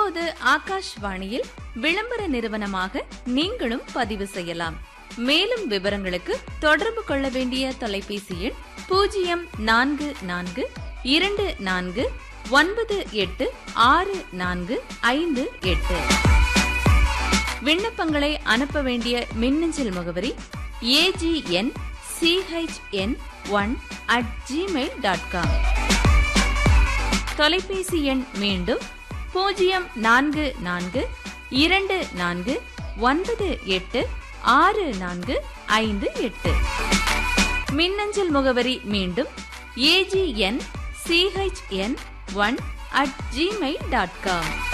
இப்போது ஆகாஷ்வாணியில் விளம்பர நிறுவனமாக நீங்களும் பதிவு செய்யலாம். மேலும் விவரங்களுக்கு தொடர்பு கொள்ள வேண்டிய தொலைபேசி எண் 0424986458. விண்ணப்பங்களை அனுப்ப வேண்டிய மின்னஞ்சல் முகவரி agn.chn1@gmail.com. தொலைபேசி எண் மீண்டும் 042494986458. மின்னஞ்சல் முகவரி மீண்டும் agn.chn1@gmail.com.